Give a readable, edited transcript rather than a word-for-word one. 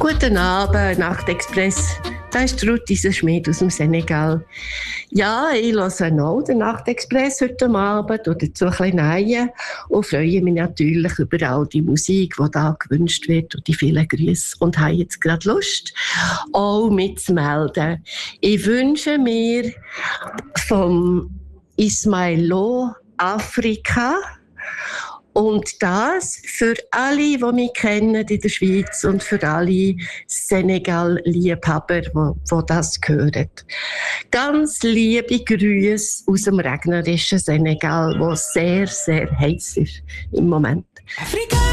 Guten Abend, Nachtexpress. Das ist Ruth, dieser Schmied aus dem Senegal. Ja, ich höre auch den Nachtexpress heute Abend oder dazu ein bisschen rein und freue mich natürlich über all die Musik, die da gewünscht wird und die vielen Grüße. Und habe jetzt gerade Lust, auch mitzumelden. Ich wünsche mir vom Ismail Lo Afrika. Und das für alle, die mich kennen in der Schweiz und für alle Senegal-Liebhaber, die das hören. Ganz liebe Grüße aus dem regnerischen Senegal, wo sehr, sehr heiß ist im Moment. Afrika!